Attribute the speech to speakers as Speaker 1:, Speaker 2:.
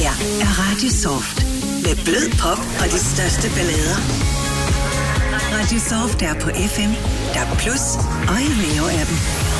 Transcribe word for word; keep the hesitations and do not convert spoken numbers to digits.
Speaker 1: her er Radio Soft. Med blød pop og de største ballader. Radio Soft er på F M, D A B plus og i Veo-appen.